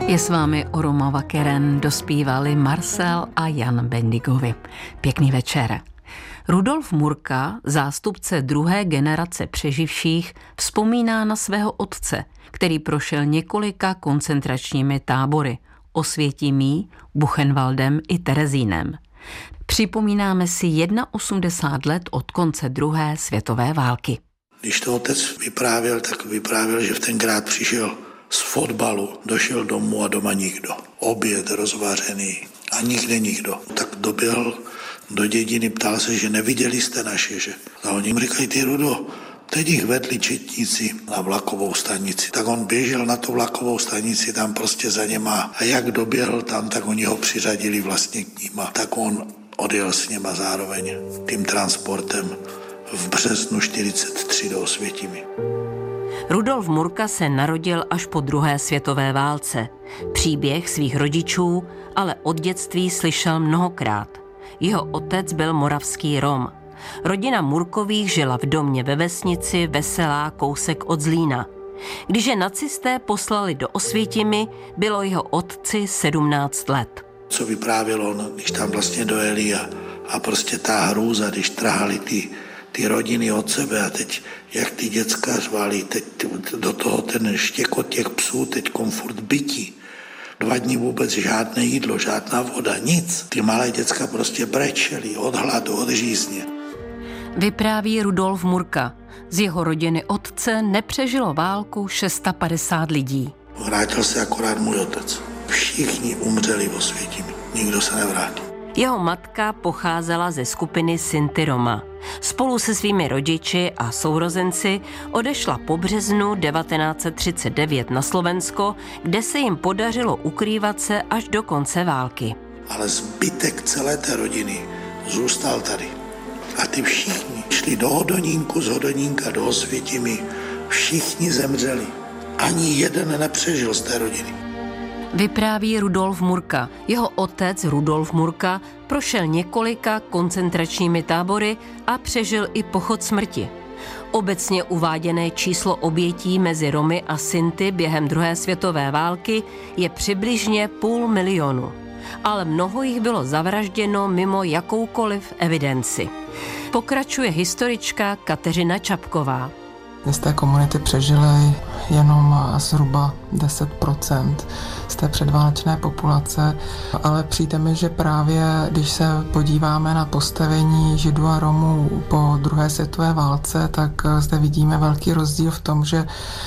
Je s vámi Oromava Keren, dospívali Marcel a Jan Bendigovi. Pěkný večer. Rudolf Murka, zástupce druhé generace přeživších, vzpomíná na svého otce, který prošel několika koncentračními tábory Osvětimí, Buchenwaldem i Terezínem. Připomínáme si 81 let od konce druhé světové války. Když to otec vyprávěl, tak vyprávěl, že v tenkrát přišel z fotbalu, došel domů a doma nikdo. Oběd rozvařený a nikde nikdo. Tak doběhl do dědiny, ptal se, že neviděli jste naše, že? A oni jim říkají, ty Rudo, teď jich vedli četníci na vlakovou stanici. Tak on běžel na tu vlakovou stanici, tam prostě za něma. A jak doběhl tam, tak oni ho přiřadili vlastně k nima. Tak on odjel s něma zároveň tím transportem v březnu 1943 do Osvětimi. Rudolf Murka se narodil až po druhé světové válce. Příběh svých rodičů ale od dětství slyšel mnohokrát. Jeho otec byl moravský Rom. Rodina Murkových žila v domě ve vesnici Veselá, kousek od Zlína. Když je nacisté poslali do Osvětimi, bylo jeho otci 17 let. Co vyprávěl on, když tam vlastně dojeli a prostě ta hrůza, když trhali ty rodiny od sebe a teď, jak ty děcka řvali, teď do toho ten štěkot těch psů, teď komfort bytí. 2 dny vůbec žádné jídlo, žádná voda, nic. Ty malé děcka prostě brečeli od hladu, od žízně. Vypráví Rudolf Murka. Z jeho rodiny otce nepřežilo válku 650 lidí. Vrátil se akorát můj otec. Všichni umřeli v Osvětimi. Nikdo se nevrátil. Jeho matka pocházela ze skupiny Sinti Roma. Spolu se svými rodiči a sourozenci odešla po březnu 1939 na Slovensko, kde se jim podařilo ukrývat se až do konce války. Ale zbytek celé té rodiny zůstal tady. A ty všichni šli do Hodonínku, z Hodonínka do Osvětimi. Všichni zemřeli. Ani jeden nepřežil z té rodiny. Vypráví Rudolf Murka. Jeho otec Rudolf Murka prošel několika koncentračními tábory a přežil i pochod smrti. Obecně uváděné číslo obětí mezi Romy a Sinty během druhé světové války je přibližně 500 000. Ale mnoho jich bylo zavražděno mimo jakoukoliv evidenci. Pokračuje historička Kateřina Čapková. Z té komunity přežili jenom zhruba 10% z té předválečné populace, ale přijde mi, že právě když se podíváme na postavení Židů a Romů po druhé světové válce, tak zde vidíme velký rozdíl v tom, že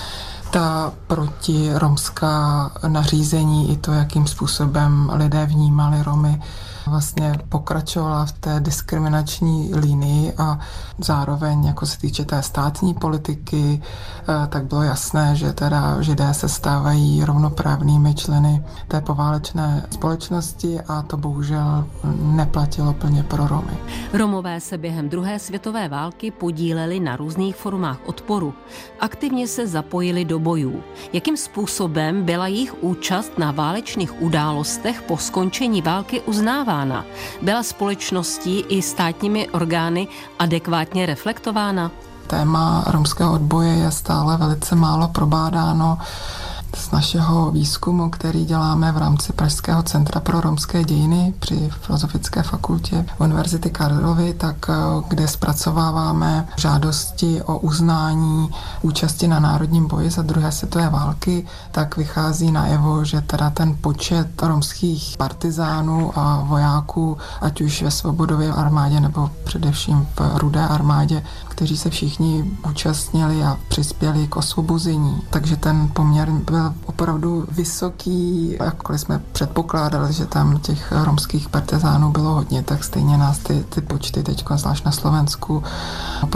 ta protiromská nařízení i to, jakým způsobem lidé vnímali Romy, vlastně pokračovala v té diskriminační linii a zároveň, jako se týče té státní politiky, tak bylo jasné, že teda Židé se stávají rovnoprávnými členy té poválečné společnosti a to bohužel neplatilo plně pro Romy. Romové se během druhé světové války podíleli na různých formách odporu. Aktivně se zapojili do bojů. Jakým způsobem byla jejich účast na válečných událostech po skončení války uznávána? Byla společností i státními orgány adekvátně reflektována? Téma romského odboje je stále velice málo probádáno. Z našeho výzkumu, který děláme v rámci Pražského centra pro romské dějiny při Filozofické fakultě Univerzity Karlovy, tak kde zpracováváme žádosti o uznání účasti na národním boji za druhé světové války, tak vychází najevo, že teda ten počet romských partizánů a vojáků, ať už ve Svobodově armádě nebo především v Rudé armádě, kteří se všichni účastnili a přispěli k osvobození. Takže ten poměr byl opravdu vysoký. Jakkoliv jsme předpokládali, že tam těch romských partizánů bylo hodně, tak stejně nás ty počty teď, zvlášť na Slovensku,